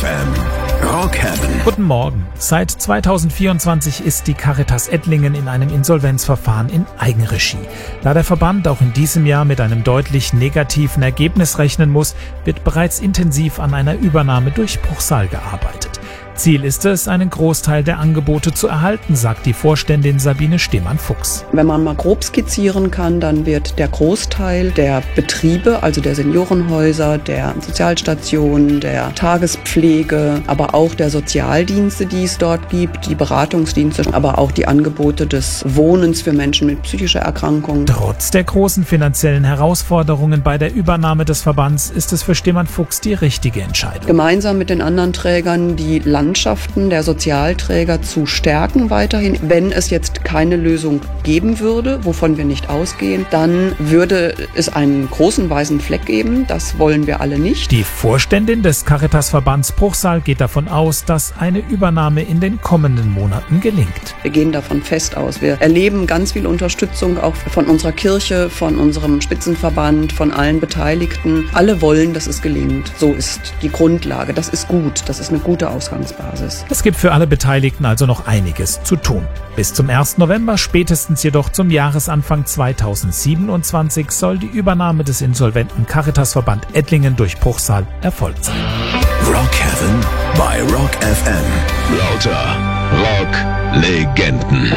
FM. Rock Heaven. Guten Morgen. Seit 2024 ist die Caritas Ettlingen in einem Insolvenzverfahren in Eigenregie. Da der Verband auch in diesem Jahr mit einem deutlich negativen Ergebnis rechnen muss, wird bereits intensiv an einer Übernahme durch Bruchsal gearbeitet. Ziel ist es, einen Großteil der Angebote zu erhalten, sagt die Vorständin Sabine Stehmann-Fuchs. Wenn man mal grob skizzieren kann, dann wird der Großteil der Betriebe, also der Seniorenhäuser, der Sozialstationen, der Tagespflege, aber auch der Sozialdienste, die es dort gibt, die Beratungsdienste, aber auch die Angebote des Wohnens für Menschen mit psychischer Erkrankung. Trotz der großen finanziellen Herausforderungen bei der Übernahme des Verbands ist es für Stehmann-Fuchs die richtige Entscheidung. Gemeinsam mit den anderen Trägern die Landschaften der Sozialträger zu stärken weiterhin. Wenn es jetzt keine Lösung geben würde, wovon wir nicht ausgehen, dann würde es einen großen weißen Fleck geben. Das wollen wir alle nicht. Die Vorständin des Caritas-Verbands Bruchsal geht davon aus, dass eine Übernahme in den kommenden Monaten gelingt. Wir gehen davon fest aus. Wir erleben ganz viel Unterstützung auch von unserer Kirche, von unserem Spitzenverband, von allen Beteiligten. Alle wollen, dass es gelingt. So ist die Grundlage. Das ist gut. Das ist eine gute Ausgangsbasis. Es gibt für alle Beteiligten also noch einiges zu tun. Bis zum 1. November, spätestens jedoch zum Jahresanfang 2027 soll die Übernahme des insolventen Caritas-Verband Ettlingen durch Bruchsal erfolgt sein. Rock Heaven bei Rock FM. Lauter Rock-Legenden.